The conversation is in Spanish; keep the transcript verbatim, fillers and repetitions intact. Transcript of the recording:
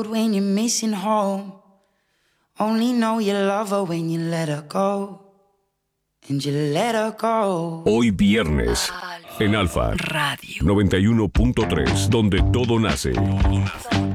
road when you're missing home. Only know you love her when you let her go. And you let her go. Hoy viernes, en Alfa Radio noventa y uno punto tres, donde todo nace.